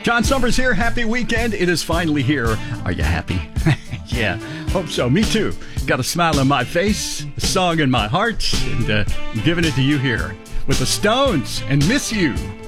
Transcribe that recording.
John Summers here. Happy weekend. It is finally here. Are you happy? Yeah, hope so. Me too. Got a smile on my face, a song in my heart, and I'm giving it to you here with the Stones and Miss You.